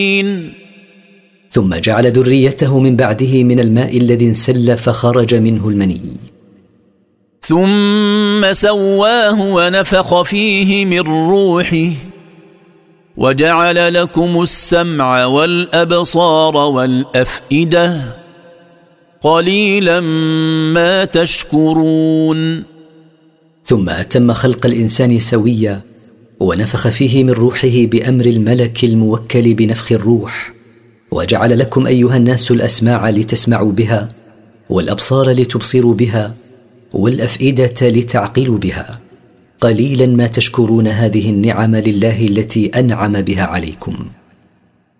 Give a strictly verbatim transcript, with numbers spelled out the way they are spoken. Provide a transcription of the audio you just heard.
ثم جعل ذريته من بعده من الماء الذي انسل فخرج منه المني. ثم سواه ونفخ فيه من روحه وجعل لكم السمع والأبصار والأفئدة قليلا ما تشكرون. ثم أتم خلق الإنسان سويا ونفخ فيه من روحه بأمر الملك الموكل بنفخ الروح، وجعل لكم أيها الناس الأسماع لتسمعوا بها، والأبصار لتبصروا بها، والأفئدة لتعقلوا بها. قليلا ما تشكرون هذه النعم لله التي أنعم بها عليكم.